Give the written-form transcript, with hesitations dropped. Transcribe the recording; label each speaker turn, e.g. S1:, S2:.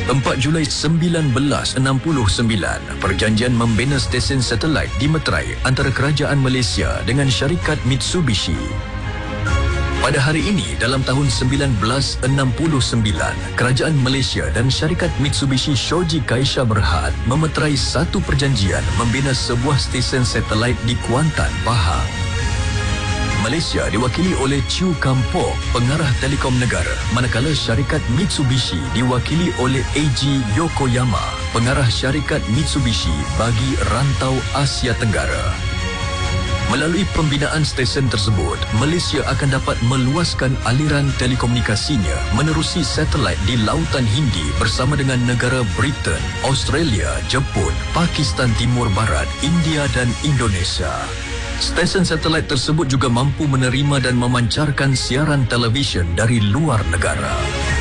S1: 4 Julai 1969, perjanjian membina stesen satelit dimeterai antara kerajaan Malaysia dengan syarikat Mitsubishi. Pada hari ini, dalam tahun 1969, kerajaan Malaysia dan syarikat Mitsubishi Shoji Kaisha Berhad memeterai satu perjanjian membina sebuah stesen satelit di Kuantan, Pahang. Malaysia diwakili oleh Chew Kampok, pengarah telekom negara, manakala syarikat Mitsubishi diwakili oleh AG Yokoyama, pengarah syarikat Mitsubishi bagi rantau Asia Tenggara. Melalui pembinaan stesen tersebut, Malaysia akan dapat meluaskan aliran telekomunikasinya menerusi satelit di Lautan Hindi bersama dengan negara Britain, Australia, Jepun, Pakistan Timur Barat, India dan Indonesia. Stesen satelit tersebut juga mampu menerima dan memancarkan siaran televisyen dari luar negara.